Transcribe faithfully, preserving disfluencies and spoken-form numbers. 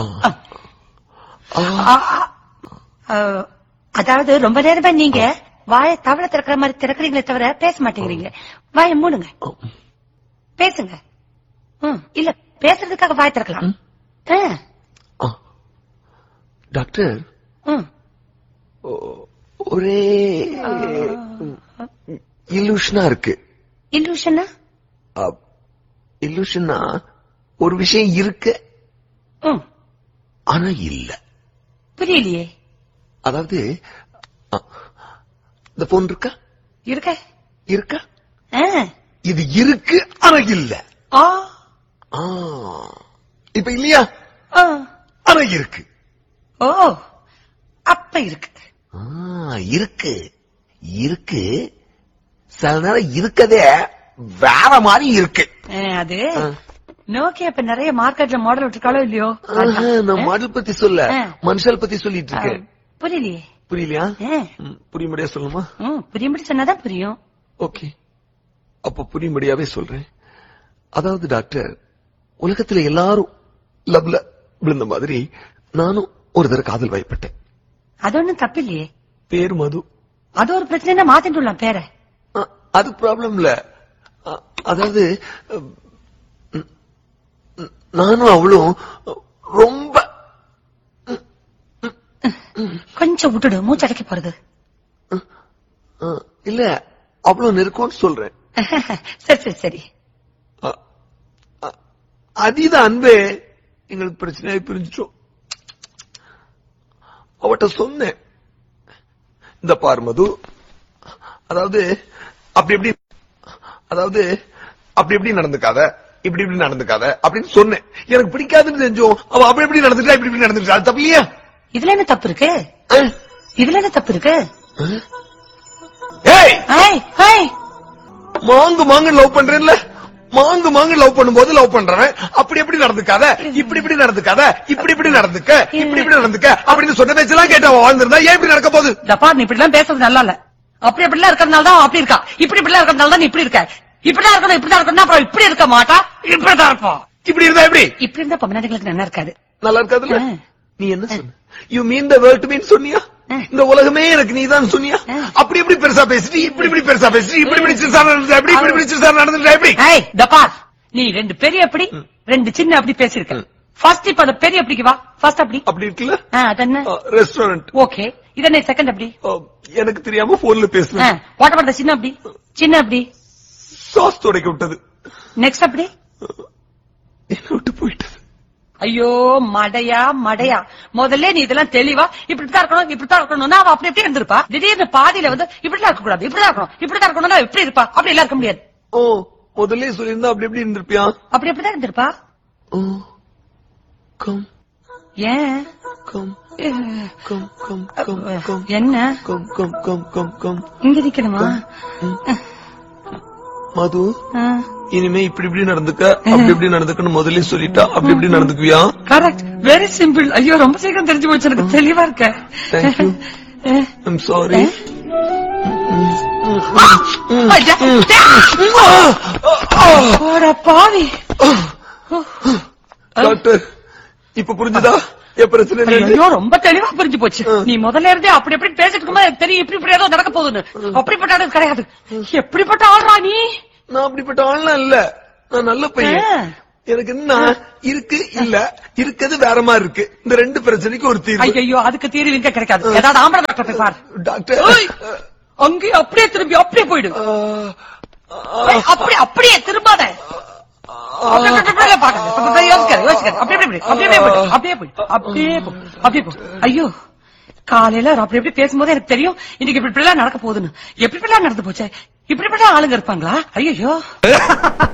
அதாவது ரொம்ப நேரமா நீங்க வாய தவளை திறக்கிற மாதிரி திறக்கிறீங்களே தவிர பேச மாட்டேங்கிறீங்க. வாய மூடுங்க, பேசுங்க. இல்ல பேசுறதுக்காக வாய திறக்கலாம். டாக்டர், ஒரே இல்லூஷனா இருக்கு. இல்லூஷனா? இல்லூஷனா ஒரு விஷயம் இருக்கு ஆனா இல்ல. புரியலையே. அதாவது இந்த போன் இருக்கா இருக்க இருக்கா இது இருக்கு ஆனா இல்ல. இப்ப இல்லையா? ஆனா இருக்கு. ஓ, அப்ப இருக்கு. இருக்கு இருக்கு சில நேரம் இருக்கதே வேற மாதிரி இருக்கு. அது நோக்கியா இப்ப நிறைய மார்க்கெட்ல மாடல் விட்டுருக்காளோ இல்லையோ? நான் மாடல் பத்தி சொல்ல, மனுஷால் பத்தி சொல்லிட்டு இருக்கேன். புரியலையே. புரியலையா? புரியும்படியா சொல்லுமா? புரியும்படி சொன்னாதான் புரியும். ஓகே, அப்ப புரியும்படியாவே சொல்றேன். அதாவது டாக்டர், உலகத்துல எல்லாரும் லவ்ல விழுந்த மாதிரி நானும் ஒரு தடவை காதல் வயப்பட்டேன். அது ஒண்ணும் தப்பு இல்லையே. பேரு மது. அது ஒரு பிரச்சனை, மாத்திட்டுலாம் பேர. அது ப்ராப்ளம் இல்ல. அதாவது நானும் அவளும் ரொம்ப கொஞ்சம் விட்டுடு, மூச்சு அடைக்க போறது. இல்ல, அவ்வளவு நெருக்கம்னு சொல்றேன். சரி சரி சரி. அதீத அன்பே எங்களுக்கு பிரச்சனையை பிரிஞ்சிட்டோம். அவட்ட சொன்னேன், இந்த பார் மது, அதாவது அப்படி எப்படி அதாவது அப்படி எப்படி நடந்துக்காத, இப்படி இப்படி நடந்துக்காத அப்படின்னு சொன்னேன். எனக்கு பிடிக்காதுன்னு செஞ்சோம். அவ அப்படி எப்படி நடந்துட்டா, இப்படி இப்படி நடந்துட்டா. அது தப்பு இல்லையா? இதுல என்ன தப்பு இருக்கு? இதுல என்ன தப்பு இருக்கு? மாங்கு மாங்கு லவ் பண்றேன்ல, மாங்கு மாங்கு லவ் பண்ணும்போது லவ் பண்றேன். அப்படி எப்படி நடந்துக்காத, இப்படி இப்படி நடந்துக்காத, இப்படி இப்படி நடந்துக்க, இப்படி இப்படி நடந்துக்க அப்படின்னு சொன்ன பேச்செல்லாம் கேட்டு அவன் வாழ்ந்திருந்தா ஏன் இப்படி நடக்க போகுது? நீ இப்படி எல்லாம் பேசுறது நல்லா இல்ல. அப்படி எப்படிலாம் இருக்கிறதுனால தான் அப்படி இருக்கா. இப்படி இப்படிலாம் இருக்கிறதுனால தான் நீ இப்படி இருக்க. இப்படிதான் இருக்கணும், இப்படிதான் இருக்கணும். அப்புறம் இப்படி இருக்க மாட்டா, இப்படிதான் இருப்போம். இப்படி இருந்தா எப்படி? இப்படி இருந்தா பொம்மநாடுகளுக்கு நல்லா இருக்காது. நல்லா இருக்காதுல்ல? நீ என்ன சொன்ன? You mean the world to மீன் சொன்னியா? இந்த உலகமே எனக்கு நீதான் சொன்னியா? அப்படி எப்படி பெருசா பேசிட்டு, இப்படி இப்படி பெருசா பேசிட்டு, இப்படி இப்படி சிறுசா நடந்துட்டா எப்படி, இப்படி இப்படி சிறுசா நடந்துட்டா எப்படி? நீ ரெண்டு பெரிய அப்படி, ரெண்டு சின்ன அப்படி பேசிருக்க. ஃபர்ஸ்ட் இப்ப அந்த பெரிய அப்படிக்கு வா. ஃபர்ஸ்ட் அப்படி அப்படி இருக்குல்ல, அது என்ன? ரெஸ்டாரண்ட். ஓகே, இது என்ன செகண்ட் அப்படி? எனக்கு தெரியாம போன்ல பேசுறேன். வாட் அபௌட் தி சின்ன அப்படி? சின்ன அப்படி சாஸ் துடைக்க விட்டது. நெக்ஸ்ட் அப்படி என்ன விட்டு போயிட்டது. ஐயோ மடையா மடையா, முதல்ல நீ இதெல்லாம் தெளிவா இப்படித்தான் இருக்கணும், இப்படித்தான் இருக்கணும்னா அவ அப்படி எப்படி இருந்திருப்பா. திடீர்னு பாதியில வந்து இப்படிதான் இருக்க கூடாது, இப்படிதான் இருக்கணும், இப்படிதான் இருக்கணும்னா எப்படி இருப்பா? அப்படி எல்லாம் இருக்க முடியாது. ஓ, முதல்ல சொல்லியிருந்தா அப்படி எப்படி இருந்திருப்பியா? அப்படி எப்படிதான் இருந்திருப்பா. கம் ஏன் come come come come come என்ன come come come come come இங்க நிக்கணுமா? மது, இனிமே இப்படி இப்படி நடந்துக்க, அப்படி இப்படி நடந்துக்கன்னு முதல்ல சொல்லிட்டா அப்படி இப்படி நடந்துக்குவியா? Correct, very simple. ஐயோ ரொம்ப சீக்கிரம் தெரிஞ்சு போச்சு, எனக்கு தெளிவா இருக்க. தேங்க்யூ. I'm sorry. பாவி. டாக்டர், இப்ப புரிஞ்சுதா என் பிரச்சனை? ஐயோ ரொம்ப தெளிவா புரிஞ்சு போச்சு. நீ முதல்ல இருந்தே அப்படி எப்படி பேசிட்டு இருக்கும்போது தெரியும் இப்படி இப்படி ஏதோ நடக்க போகுதுன்னு. அப்படிப்பட்ட ஆள் கிடையாது. எப்படிப்பட்ட ஆள்ரா நீ? நான் அப்படிப்பட்ட ஆள்லாம் இல்ல, நான் நல்ல பையன். எனக்கு என்ன இருக்கு இல்ல இருக்குது வேற மாதிரி இருக்கு. இந்த ரெண்டு பிரச்சனைக்கு ஒரு தீர்வு. ஐயோ அதுக்கு தீர்வு இங்க கிடைக்காது. ஏதாவது ஆம்பளை டாக்டர் போய் பாரு. டாக்டர் அங்கே அப்படியே திரும்பி அப்படியே போயிடு. அப்படி அப்படியே திரும்பாத. ஐயோ காலையில அப்படி எப்படி பேசும்போது எனக்கு தெரியும் இன்னைக்கு இப்படி இப்படி எல்லாம் நடக்க போகுதுன்னு. எப்படி இப்படி நடந்து போச்சு? இப்படி இப்படி ஆளுங்க இருப்பாங்களா? ஐயோ